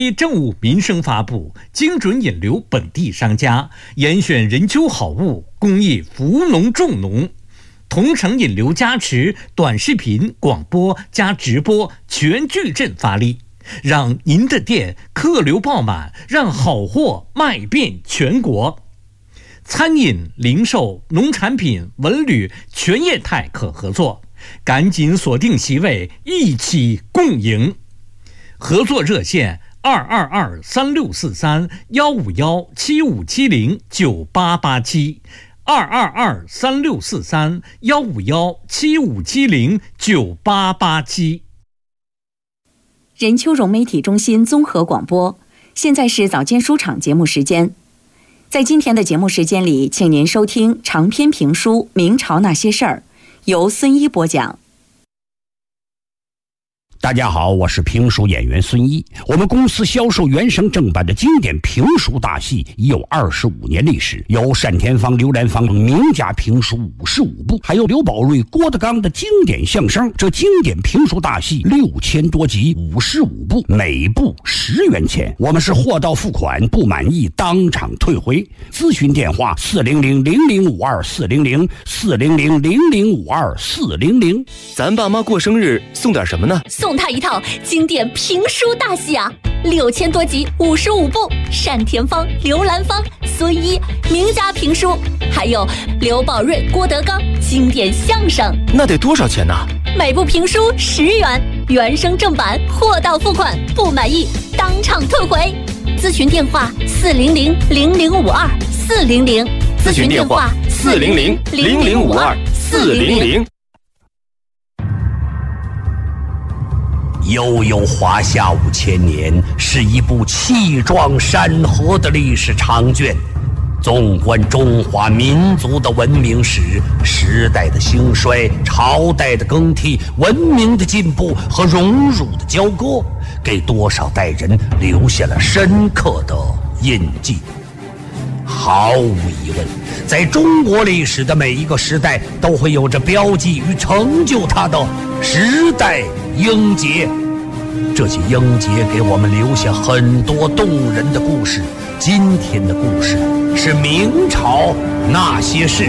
政务民生发布，精准引流本地商家，严选人丘好物，公益扶农助农。同城引流加持，短视频、广播加直播全矩阵发力，让您的店客流爆满，让好货卖遍全国。餐饮、零售、农产品、文旅全业态可合作，赶紧锁定席位，一起共赢。合作热线222-3643-151-7570-9887151-7570-9887。 任丘融媒体中心综合广播，现在是早间书场节目时间。在今天的节目时间里，请您收听长篇评书《明朝那些事儿》，由孙一播讲。 大家好，我是评书演员孙一。我们公司销售原声正版的经典评书大戏已有25年历史，有单田芳、刘兰芳名家评书55部，还有刘宝瑞、郭德纲的经典相声。这经典评书大戏6000多集，55部，每部10元钱。我们是货到付款，不满意当场退回。咨询电话400-0052-400-400-0052-400。 咱爸妈过生日送点什么呢？ 送他一套经典评书大戏啊，6000多集，55部，单田芳、刘兰芳、孙一名家评书，还有刘宝瑞、郭德纲经典相声。 那得多少钱呢？ 每部评书10元，原声正版，货到付款，不满意当场退回。咨询电话400-0052-400， 咨询电话400-0052-400。 悠悠华夏5000年是一部气壮山河的历史长卷，纵观中华民族的文明史，时代的兴衰，朝代的更替，文明的进步和荣辱的交割，给多少代人留下了深刻的印记。毫无疑问，在中国历史的每一个时代都会有着标记与成就它的时代英杰。这些英杰给我们留下很多动人的故事。今天的故事是明朝那些事。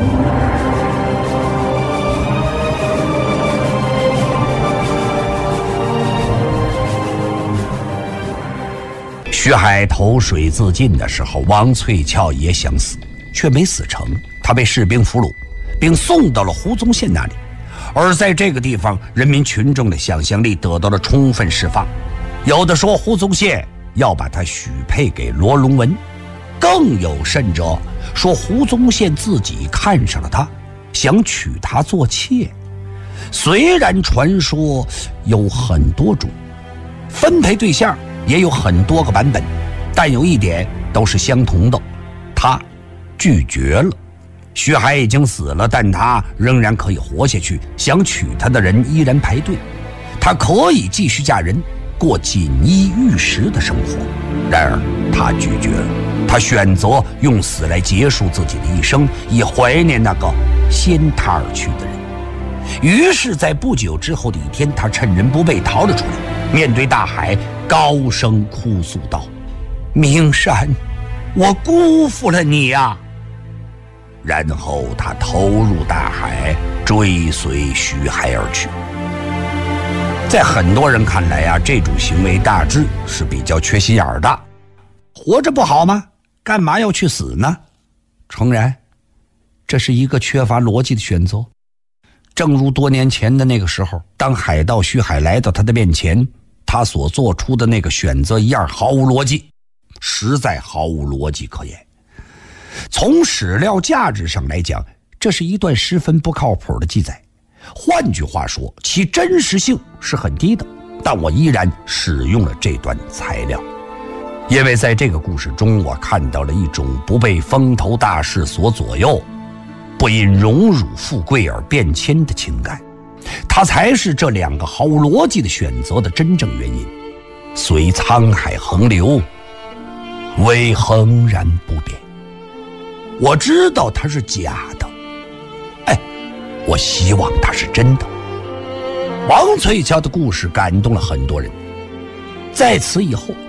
徐海投水自尽的时候，王翠翘也想死，却没死成。他被士兵俘虏，并送到了胡宗宪那里。而在这个地方，人民群众的想象力得到了充分释放。有的说胡宗宪要把他许配给罗荣文，更有甚者说胡宗宪自己看上了他，想娶她做妾。虽然传说有很多种，分配对象也有很多个版本，但有一点都是相同的，他拒绝了。徐海已经死了，但他仍然可以活下去，想娶她的人依然排队，他可以继续嫁人，过锦衣玉食的生活。然而他拒绝了，他选择用死来结束自己的一生，以怀念那个先他而去的人。于是在不久之后的一天，他趁人不备逃了出来，面对大海高声哭诉道：明山，我辜负了你啊。然后他投入大海，追随徐海而去。在很多人看来啊，这种行为大致是比较缺心眼儿的。活着不好吗？干嘛要去死呢？诚然，这是一个缺乏逻辑的选择。正如多年前的那个时候，当海盗徐海来到他的面前，他所做出的那个选择一样毫无逻辑，实在毫无逻辑可言。从史料价值上来讲，这是一段十分不靠谱的记载。换句话说，其真实性是很低的，但我依然使用了这段材料，因为在这个故事中，我看到了一种不被风头大势所左右，不因荣辱富贵而变迁的情感，它才是这两个毫无逻辑的选择的真正原因。随沧海横流，唯恒然不变。我知道它是假的，我希望它是真的。王翠翘的故事感动了很多人，在此以后，